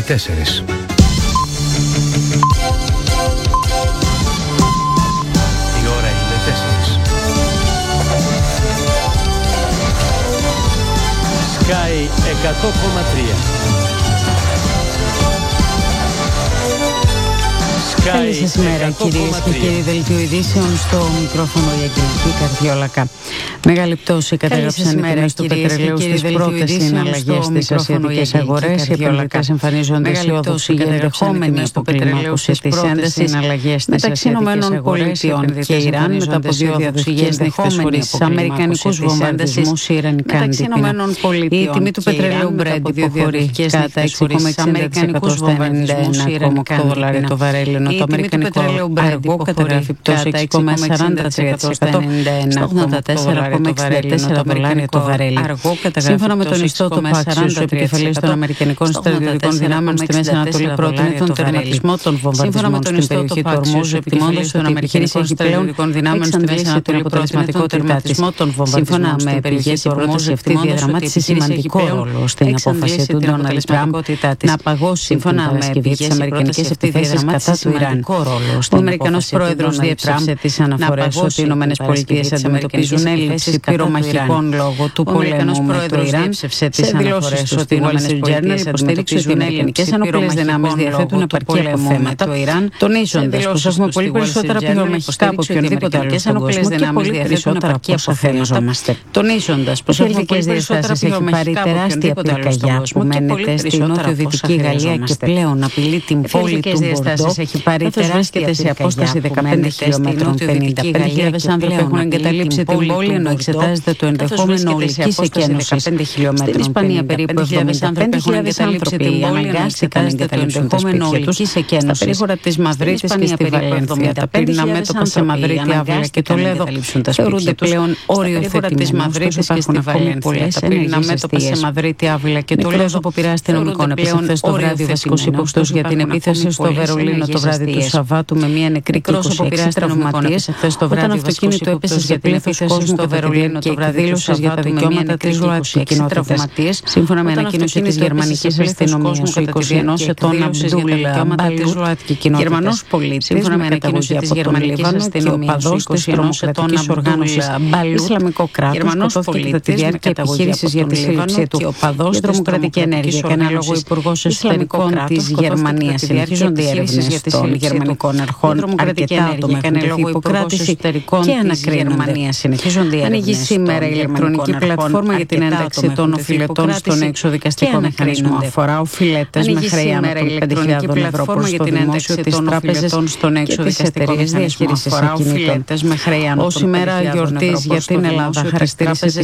είναι 4. Η ώρα είναι 4. Sky 100,3. Καλή σας ημέρα, κυρίες και κύριοι. Δελτίο ειδήσεων, στο μικρόφωνο η Αγγελική Καρδιόλακα. Μεγάλη πτώση κατέγραψαν οι τιμές του πετρελαίου στις πρώτες συναλλαγές στις ασιατικές αγορές. Οι επενδυτές εμφανίζονται αισιόδοξοι για ενδεχόμενη αποκλιμάκωση της έντασης μεταξύ ΗΠΑ και Ιράν μετά από δύο διαδοχικές νύχτες χωρίς αμερικανικούς βομβαρδισμούς ή ιρανικά αντίπεινα. Η τιμή του πετρελαίου Brent υποχωρεί κατά 6,60% στα $91,8 το βαρέλι, ενώ το αμερικανικό αργό καταγράφει πτώση 6,43% στα $84,64 το βαρέλι. Σύμφωνα με τον ιστό του Paxios, ο επικεφαλής των Αμερικανικών στρατιωτικών δυνάμεων στη Μέση Ανατολή πρότεινε τον τερματισμό των βομβαρδισμών στην περιοχή του Ορμούζ, εκτιμώντας ότι η επιχείρηση έχει πλέον εξαντλήσει την αποτελεσματικότητά της. Σύμφωνα με πηγές, η πρόταση αυτή διαδραμάτισε σημαντικό ρόλο στην απόφαση του Ντόναλντ Τραμπ να απαγώσει την Παρασκευή τις αμερικανικές επιθέσεις κατά του Ιράν. Ο Αμερικανός πρόεδρος διέψευσε τις αναφορές ότι οι ΗΠΑ αντιμετωπίζουν έλλειψη πυρομαχικών λόγω του πολέμου με το Ιράν. Σε δηλώσεις ότι οι ΗΠΑ υποστήριξαν ότι οι αμερικανικές ενόπλες δυνάμεις διαθέτουν επαρκή αποθέματα το Ιράν, τονίζοντας πως έχουμε πολύ περισσότερα πυρομαχικά από οποιονδήποτε άλλο στον κόσμο και πολύ περισσότερα από όσα χρειαζόμαστε. Τονίζοντας πως οι ελληνικές διαστάσεις έχει πάρει τεράστια πυρκαγιά που μένεται στην νότιο-δυτική Γαλλία και πλέον απειλεί την πόλη του Μπορντό, καθώς βρίσκεται σε απόσταση 15 χιλιόμετρων. 55.000 άνθρωποι έχουν εγκαταλείψει την πόλη, ενώ εξετάζεται το ενδεχόμενο ολικής εκένωσης. Στην Ισπανία περίπου 75.000 άνθρωποι αναγκάστηκαν να εγκαταλείψουν τα σπίτια τους. Στα περίχωρα της Μαδρίτης και στη Βαλένθια, τα πυρηνά μέτωπα σε Μαδρίτη, Άβυλα και Τολέδο θεωρούνται πλέον οριοθετημένα. Ωστόσο υπάρχουν ακόμη πολλές ενέργειες εστίες. Νεκρός από πειρά αστυνομικών έπεσε χθες το βράδυ ο βασικός ύποπτος για την επίθεση στο Βερολίνο το βράδυ του Σαββάτου με μία νεκρή και 26 τραυματίες, όταν αυτοκίνητο έπεσε σε πλήθος κόσμου στο Βερολίνο το βράδυ του Σαββάτου για τα δικαιώματα της ΛΟΑΤΚΙ κοινότητας. Σύμφωνα με ανακοίνωση της γερμανικής αστυνομίας, ο 21 ετών Αμπτούλ Μπαλούτ, Γερμανός πολίτης, σύμφωνα με ανακοίνωση της γερμανικής αστυνομίας, ο 21 ετών οργάνωσης Ισλαμικό κράτος, σκοτώθηκε κατά τη διάρκεια επιχείρησης για τη σύλληψή του για τρομοκρατική ενέργεια. Έκανε λόγο ο Υπουργός Εσωτερικών της Γερμανίας. Συνεχίζονται οι έρευνες των γερμανικών αρχών. Αρκετά άτομα έχουν τεθεί υποκράτηση και ανακρίνονται. Ανοίγει σήμερα η ηλεκτρονική πλατφόρμα για την ένταξη των οφειλετών στον εξωδικαστικό μηχανισμό. Αφορά οφειλέτες με χρέη άνω των 5.000 ευρώ προς το δημόσιο, τις τράπεζες και τις εταιρείες διαχείρισης ακινήτων. Ως ημέρα γιορτής για την Ελλάδα χαρακτήρισε